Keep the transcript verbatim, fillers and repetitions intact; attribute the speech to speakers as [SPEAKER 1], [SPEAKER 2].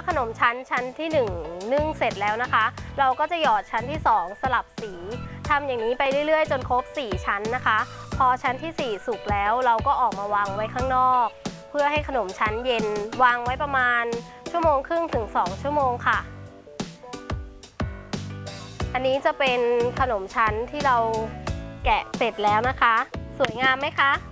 [SPEAKER 1] ขนมชั้นชั้นที่หนึ่งนึ่งเสร็จแล้วนะคะเราก็จะหยอดชั้นที่สองสลับสีทำอย่างนี้ไปเรื่อยๆจนครบสี่ชั้นนะคะพอชั้นที่สี่สุกแล้วเราก็ออกมาวางไว้ข้างนอกเพื่อให้ขนมชั้นเย็นวางไว้ประมาณชั่วโมงครึ่งถึงสองชั่วโมงค่ะอันนี้จะเป็นขนมชั้นที่เราแกะเสร็จแล้วนะคะสวยงามไหมคะ